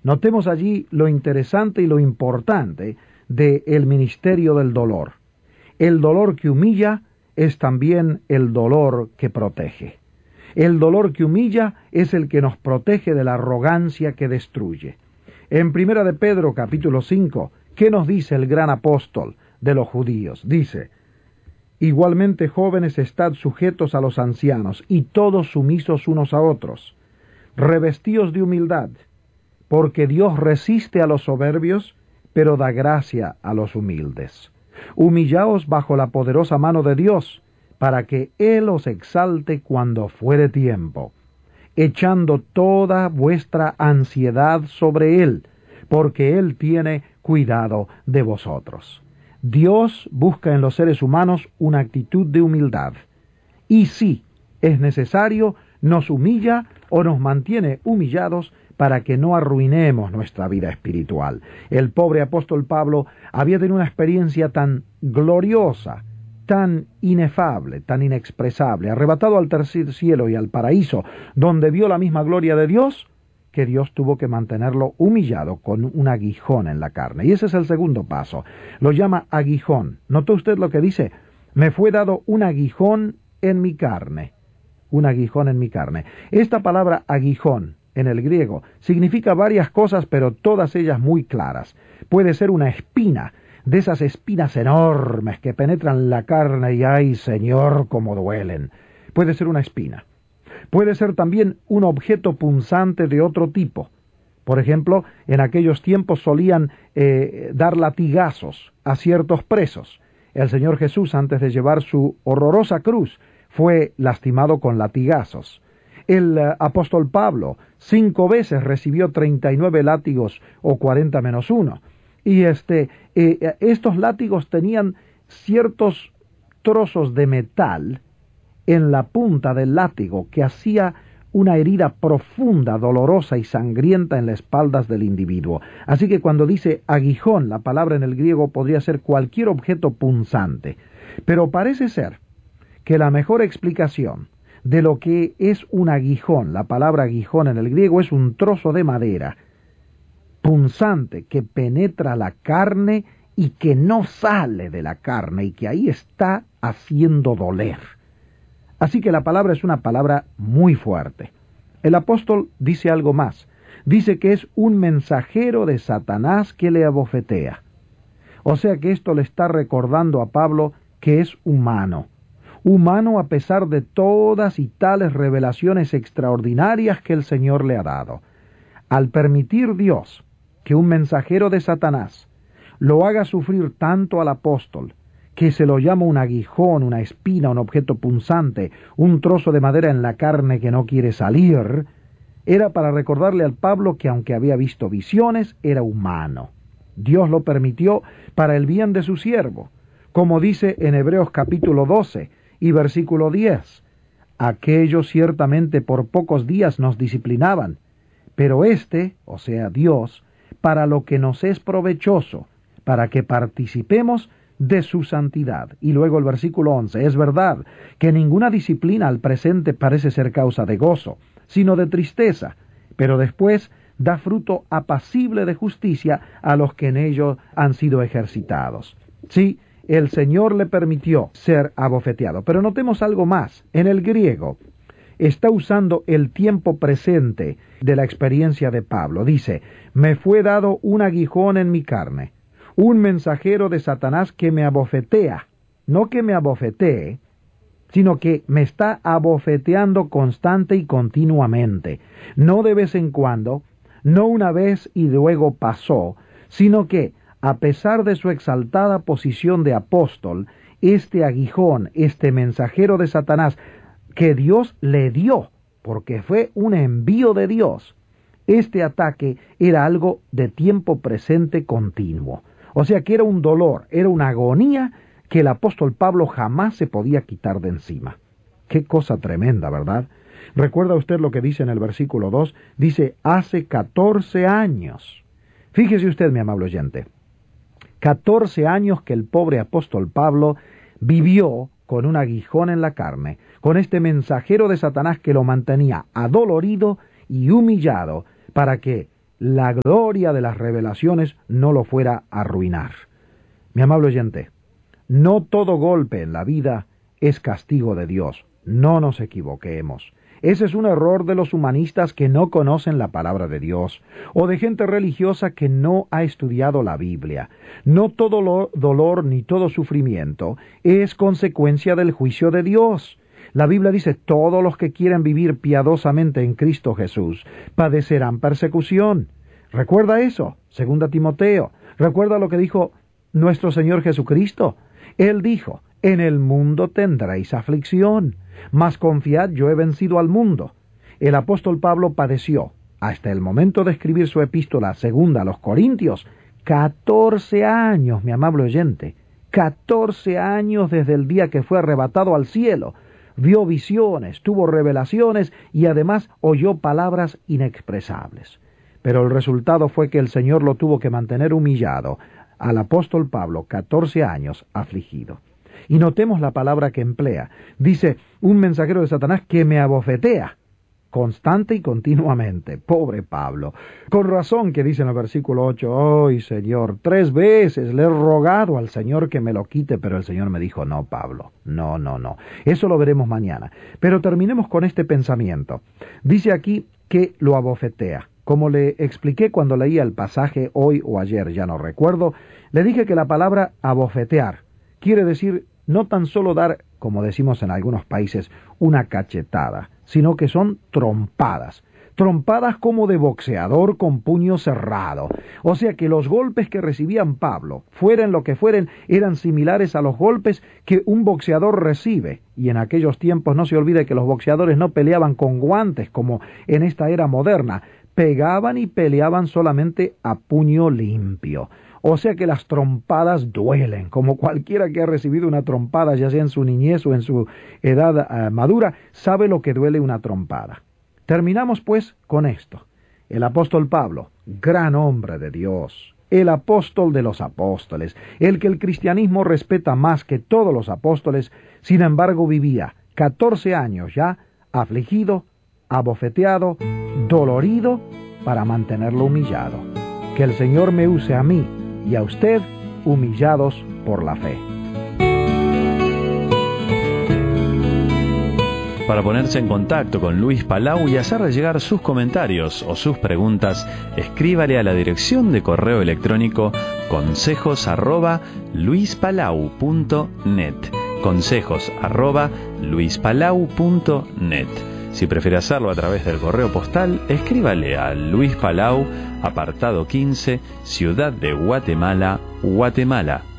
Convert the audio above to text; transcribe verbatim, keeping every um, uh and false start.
Notemos allí lo interesante y lo importante del ministerio del dolor. El dolor que humilla es también el dolor que protege. El dolor que humilla es el que nos protege de la arrogancia que destruye. En Primera de Pedro, capítulo cinco, ¿qué nos dice el gran apóstol de los judíos? Dice: igualmente, jóvenes, estad sujetos a los ancianos, y todos sumisos unos a otros. Revestíos de humildad, porque Dios resiste a los soberbios, pero da gracia a los humildes. Humillaos bajo la poderosa mano de Dios, para que Él os exalte cuando fuere tiempo, echando toda vuestra ansiedad sobre Él, porque Él tiene cuidado de vosotros. Dios busca en los seres humanos una actitud de humildad, y si es necesario, nos humilla o nos mantiene humillados para que no arruinemos nuestra vida espiritual. El pobre apóstol Pablo había tenido una experiencia tan gloriosa, tan inefable, tan inexpresable, arrebatado al tercer cielo y al paraíso, donde vio la misma gloria de Dios, que Dios tuvo que mantenerlo humillado con un aguijón en la carne. Y ese es el segundo paso. Lo llama aguijón. ¿Notó usted lo que dice? Me fue dado un aguijón en mi carne. Un aguijón en mi carne. Esta palabra aguijón en el griego significa varias cosas, pero todas ellas muy claras. Puede ser una espina, de esas espinas enormes que penetran la carne y ¡ay, Señor, cómo duelen! Puede ser una espina. Puede ser también un objeto punzante de otro tipo. Por ejemplo, en aquellos tiempos solían eh, dar latigazos a ciertos presos. El Señor Jesús, antes de llevar su horrorosa cruz, fue lastimado con latigazos. El uh, apóstol Pablo cinco veces recibió treinta y nueve látigos o cuarenta menos uno. Y este, eh, estos látigos tenían ciertos trozos de metal en la punta del látigo que hacía una herida profunda, dolorosa y sangrienta en las espaldas del individuo. Así que cuando dice aguijón, la palabra en el griego podría ser cualquier objeto punzante. Pero parece ser que la mejor explicación de lo que es un aguijón, la palabra aguijón en el griego, es un trozo de madera punzante que penetra la carne y que no sale de la carne y que ahí está haciendo doler. Así que la palabra es una palabra muy fuerte. El apóstol dice algo más. Dice que es un mensajero de Satanás que le abofetea. O sea que esto le está recordando a Pablo que es humano. Humano a pesar de todas y tales revelaciones extraordinarias que el Señor le ha dado. Al permitir Dios que un mensajero de Satanás lo haga sufrir tanto al apóstol, que se lo llama un aguijón, una espina, un objeto punzante, un trozo de madera en la carne que no quiere salir, era para recordarle al Pablo que aunque había visto visiones, era humano. Dios lo permitió para el bien de su siervo, como dice en Hebreos capítulo doce y versículo diez. Aquellos ciertamente por pocos días nos disciplinaban, pero éste, o sea Dios, para lo que nos es provechoso, para que participemos de su santidad. Y luego el versículo once, es verdad que ninguna disciplina al presente parece ser causa de gozo, sino de tristeza, pero después da fruto apacible de justicia a los que en ello han sido ejercitados. Sí, el Señor le permitió ser abofeteado, pero notemos algo más. En el griego está usando el tiempo presente de la experiencia de Pablo. Dice, me fue dado un aguijón en mi carne, un mensajero de Satanás que me abofetea, no que me abofetee, sino que me está abofeteando constante y continuamente, no de vez en cuando, no una vez y luego pasó, sino que, a pesar de su exaltada posición de apóstol, este aguijón, este mensajero de Satanás, que Dios le dio, porque fue un envío de Dios, este ataque era algo de tiempo presente continuo. O sea que era un dolor, era una agonía que el apóstol Pablo jamás se podía quitar de encima. Qué cosa tremenda, ¿verdad? ¿Recuerda usted lo que dice en el versículo dos? Dice, hace catorce años. Fíjese usted, mi amable oyente, catorce años que el pobre apóstol Pablo vivió con un aguijón en la carne, con este mensajero de Satanás que lo mantenía adolorido y humillado para que la gloria de las revelaciones no lo fuera a arruinar. Mi amable oyente, no todo golpe en la vida es castigo de Dios. No nos equivoquemos. Ese es un error de los humanistas que no conocen la palabra de Dios, o de gente religiosa que no ha estudiado la Biblia. No todo lo, dolor ni todo sufrimiento es consecuencia del juicio de Dios. La Biblia dice, todos los que quieren vivir piadosamente en Cristo Jesús padecerán persecución. Recuerda eso, segunda Timoteo. Recuerda lo que dijo nuestro Señor Jesucristo. Él dijo, en el mundo tendréis aflicción, mas confiad, yo he vencido al mundo. El apóstol Pablo padeció, hasta el momento de escribir su epístola segunda a los Corintios, catorce años, mi amable oyente, catorce años desde el día que fue arrebatado al cielo. Vio visiones, tuvo revelaciones y además oyó palabras inexpresables. Pero el resultado fue que el Señor lo tuvo que mantener humillado, al apóstol Pablo, catorce años afligido. Y notemos la palabra que emplea. Dice, un mensajero de Satanás que me abofetea, constante y continuamente. Pobre Pablo. Con razón que dice en el versículo ocho, ¡ay, Señor! Tres veces le he rogado al Señor que me lo quite, pero el Señor me dijo, no, Pablo, no, no, no. Eso lo veremos mañana. Pero terminemos con este pensamiento. Dice aquí que lo abofetea. Como le expliqué cuando leía el pasaje hoy o ayer, ya no recuerdo, le dije que la palabra abofetear quiere decir no tan solo dar, como decimos en algunos países, una cachetada, sino que son trompadas. Trompadas como de boxeador con puño cerrado. O sea que los golpes que recibían Pablo, fueran lo que fueren, eran similares a los golpes que un boxeador recibe. Y en aquellos tiempos no se olvide que los boxeadores no peleaban con guantes como en esta era moderna. Pegaban y peleaban solamente a puño limpio. O sea que las trompadas duelen, como cualquiera que ha recibido una trompada, ya sea en su niñez o en su edad uh, madura, sabe lo que duele una trompada. Terminamos pues con esto. El apóstol Pablo, gran hombre de Dios, el apóstol de los apóstoles, el que el cristianismo respeta más que todos los apóstoles, sin embargo vivía catorce años ya afligido, abofeteado, dolorido, para mantenerlo humillado. Que el Señor me use a mí y a usted, humillados por la fe. Para ponerse en contacto con Luis Palau y hacerle llegar sus comentarios o sus preguntas, escríbale a la dirección de correo electrónico consejos arroba luispalau punto net. Consejos arroba luispalau punto net. Si prefiere hacerlo a través del correo postal, escríbale a Luis Palau, apartado quince, Ciudad de Guatemala, Guatemala